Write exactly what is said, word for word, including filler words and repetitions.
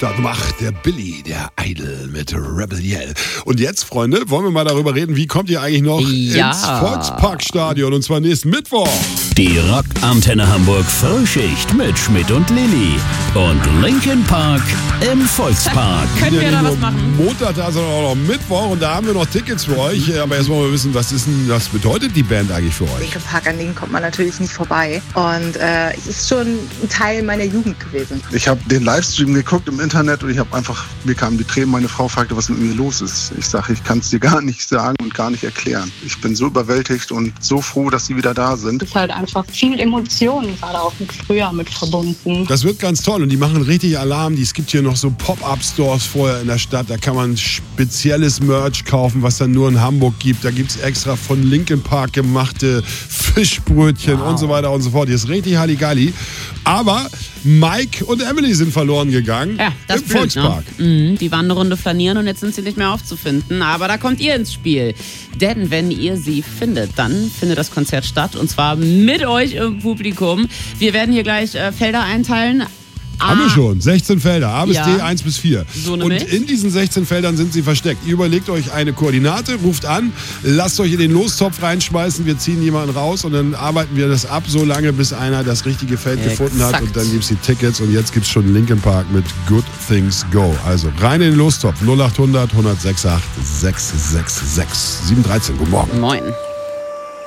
Start Nummer acht, der Billy, der Idol mit Rebel Yell. Und jetzt, Freunde, wollen wir mal darüber reden, wie kommt ihr eigentlich noch ja. ins Volksparkstadion? Und zwar nächsten Mittwoch. Die Rockantenne Hamburg Frühschicht mit Schmidt und Lilly und Linkin Park im Volkspark. Können wir ja da nicht was nur machen? Montag, da, sondern auch noch Mittwoch. Und da haben wir noch Tickets für euch. Aber erst wollen wir wissen, was ist denn, was bedeutet die Band eigentlich für euch? Linkin Park, an denen kommt man natürlich nicht vorbei. Und äh, es ist schon ein Teil meiner Jugend gewesen. Ich habe den Livestream geguckt im Internet und ich habe einfach, mir kamen die Tränen, meine Frau fragte, was mit mir los ist. Ich sage, ich kann es dir gar nicht sagen und gar nicht erklären. Ich bin so überwältigt und so froh, dass sie wieder da sind. Es ist halt einfach viel Emotionen, gerade auch mit früher mit verbunden. Das wird ganz toll und die machen richtig Alarm. Es gibt hier noch so Pop-Up-Stores vorher in der Stadt. Da kann man spezielles Merch kaufen, was dann nur in Hamburg gibt. Da gibt es extra von Linkin Park gemachte Fischbrötchen wow. und so weiter und so fort. Hier ist richtig Halligalli. Aber Mike und Emily sind verloren gegangen ja, das im blöd, Volkspark. Ne? Mhm, die waren eine Runde flanieren und jetzt sind sie nicht mehr aufzufinden. Aber da kommt ihr ins Spiel. Denn wenn ihr sie findet, dann findet das Konzert statt. Und zwar mit euch im Publikum. Wir werden hier gleich äh, Felder einteilen. Haben wir schon. sechzehn Felder. A bis ja. D, eins bis vier. So und nämlich. in diesen sechzehn Feldern sind sie versteckt. Ihr überlegt euch eine Koordinate, ruft an, lasst euch in den Lostopf reinschmeißen, wir ziehen jemanden raus und dann arbeiten wir das ab, so lange, bis einer das richtige Feld Exakt. gefunden hat. Und dann gibt es die Tickets und jetzt gibt es schon Linkin Park mit Good Things Go. Also rein in den Lostopf. null acht hundert, eins null sechs acht, sechs sechs sechs, sieben dreizehn. Guten Morgen. Moin.